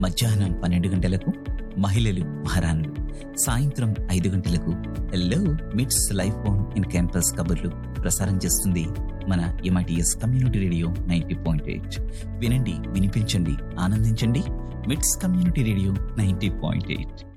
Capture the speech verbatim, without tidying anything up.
మధ్యాహ్నం పన్నెండు గంటలకు మహిళలు మహారాణులు, సాయంత్రం ఐదు గంటలకు హలో మిట్స్ లైఫ్ ఆన్ ఇన్ క్యాంపస్ కబుర్లు ప్రసారం చేస్తుంది మన MITS community radio ninety point eight. వినండి, వినిపించండి, ఆనందించండి. మిట్స్ community radio ninety point eight.